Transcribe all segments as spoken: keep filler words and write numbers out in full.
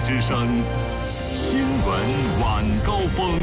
之声新闻晚高峰。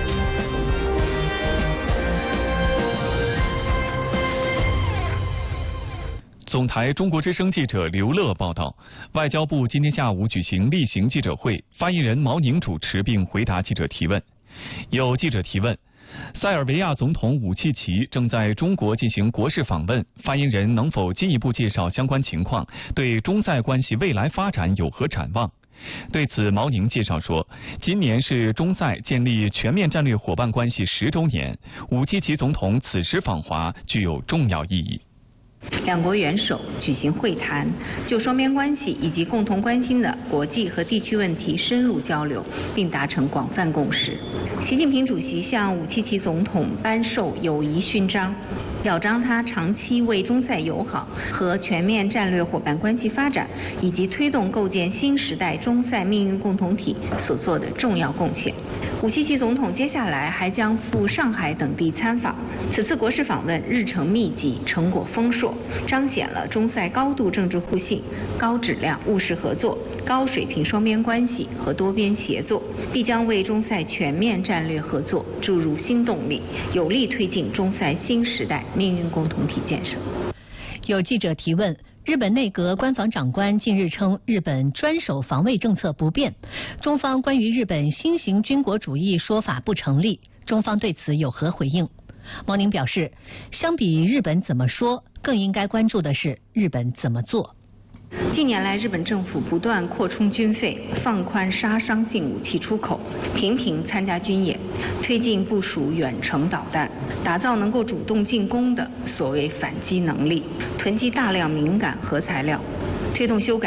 总台中国之声记者刘乐报道，外交部今天下午举行例行记者会，发言人毛宁主持并回答记者提问。有记者提问，塞尔维亚总统武契奇正在中国进行国事访问，发言人能否进一步介绍相关情况，对中塞关系未来发展有何展望？对此，毛宁介绍说，今年是中塞建立全面战略伙伴关系十周年，武契奇总统此时访华具有重要意义。 两国元首举行会谈，就双边关系以及共同关心的国际和地区问题深入交流，并达成广泛共识。习近平主席向武契奇总统颁授友谊勋章，表彰他长期为中塞友好和全面战略伙伴关系发展以及推动构建新时代中塞命运共同体所做的重要贡献。武契奇总统接下来还将赴上海等地参访，此次国事访问日程密集，成果丰硕，彰显了中塞高度政治互信、高质量务实合作、高水平双边关系和多边协作，必将为中塞全面战略合作注入新动力，有力推进中塞新时代命运共同体建设。 有记者提问，日本内阁官房长官近日称日本专守防卫政策不变，中方关于日本新型军国主义说法不成立，中方对此有何回应？毛宁表示，相比日本怎么说，更应该关注的是日本怎么做。 近年来，日本政府不断扩充军费，放宽杀伤性武器出口，频频参加军演，推进部署远程导弹，打造能够主动进攻的所谓反击能力，囤积大量敏感核材料，推动修改